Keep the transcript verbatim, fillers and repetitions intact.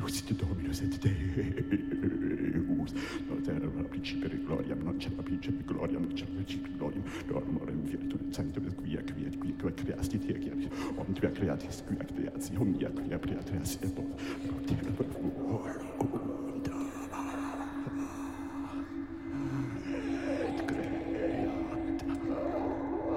sit Dominus et Deus, non era principio di gloria, non c'è la principio di gloria, non c'è la principio di gloria, dormorem virtum et sanctum et quia quia quia quia creasti te quia, omnia creatis quia creatio, omnia quia creatis et